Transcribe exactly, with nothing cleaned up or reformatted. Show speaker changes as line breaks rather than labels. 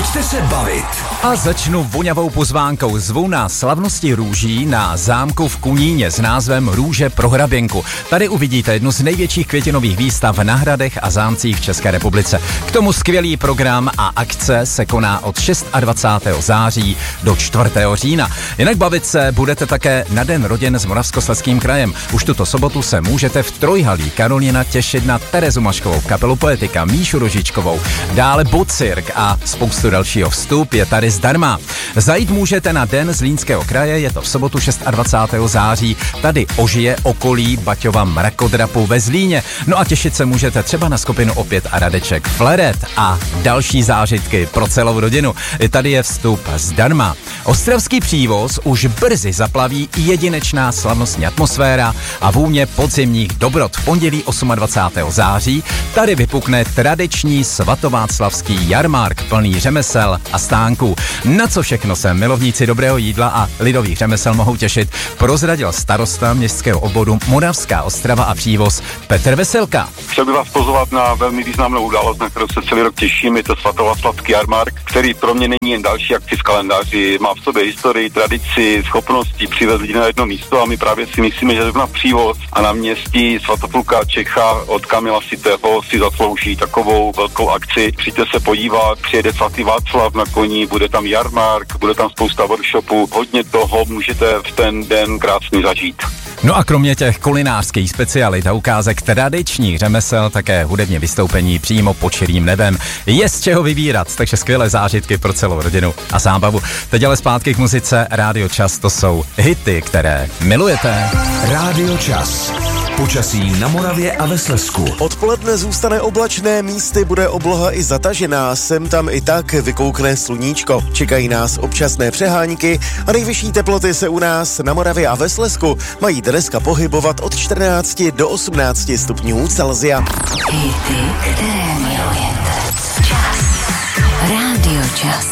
Pojďte se bavit.
A začnu voňavou pozvánkou. Zvu na slavnosti růží na zámku v Kuníně s názvem Růže pro hraběnku. Tady uvidíte jednu z největších květinových výstav na hradech a zámcích v České republice. K tomu skvělý program a akce se koná od dvacátého šestého září do čtvrtého října. Jinak bavit se budete také na Den rodin s Moravskoslezským krajem. Už tuto sobotu se můžete v Trojhalí Karolina těšit na Terezu Maškovou, kapelu Poetika, Míšu Rožičkovou, dále Bocirk a spoustu dalšího. Vstup je tady zdarma. Zajít můžete na Den Zlínského kraje, je to v sobotu dvacátého šestého září. Tady ožije okolí Baťova mrakodrapu ve Zlíně. No a těšit se můžete třeba na skupinu Opět a Radeček Fleret a další zážitky pro celou rodinu. I tady je vstup zdarma. Ostravský přívoz už brzy zaplaví jedinečná slavnostní atmosféra a vůně podzimních dobrot. V pondělí dvacátého osmého září tady vypukne tradiční svatováclavský jarmark plný řemesel a stánků. Na co všechno se milovníci dobrého jídla a lidových řemesel mohou těšit, prozradil starosta městského obvodu Moravská Ostrava a přívoz Petr Veselka.
Chtěl bych vás pozvat na velmi významnou událost, na kterou se celý rok těším. Je to svatováclavský jarmark, který pro mě není jen další akci v kalendáři. Má v sobě historii, tradici, schopnosti přivést lidi na jedno místo a my právě si myslíme, že na přívoz a na městí Svatopluka Čecha od Kamila Sitého si zaslouží takovou velkou akci. Přijďte se podívat, přijede svatý Václav na koni, bude tam jarmark, bude tam spousta workshopů, hodně toho můžete v ten den krásně zažít.
No a kromě těch kulinářských specialit a ukázek tradičních řemesel, také hudebně vystoupení přímo pod širým nebem. Je z čeho vybírat, takže skvělé zážitky pro celou rodinu a zábavu. Teď ale zpátky k muzice. Rádio Čas, to jsou hity, které milujete.
Rádio Čas. Počasí na Moravě a ve Slezsku.
Odpoledne zůstane oblačné, místy bude obloha i zatažená, sem tam i tak vykoukne sluníčko. Čekají nás občasné přehánky a nejvyšší teploty se u nás na Moravě a ve Slezsku mají dneska pohybovat od čtrnácti do osmnácti stupňů Celsia.
Hity, které milujete. Čas. Rádio Čas.